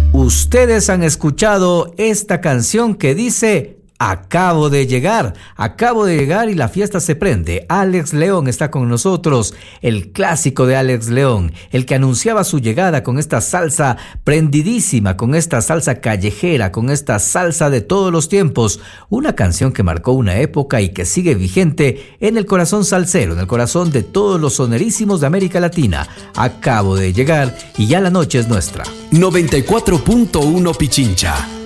Ustedes han escuchado esta canción que dice: acabo de llegar y la fiesta se prende. Alex León está con nosotros, el clásico de Alex León, el que anunciaba su llegada con esta salsa prendidísima, con esta salsa callejera, con esta salsa de todos los tiempos. Una canción que marcó una época y que sigue vigente en el corazón salsero, en el corazón de todos los sonerísimos de América Latina. Acabo de llegar y ya la noche es nuestra. 94.1 Pichincha.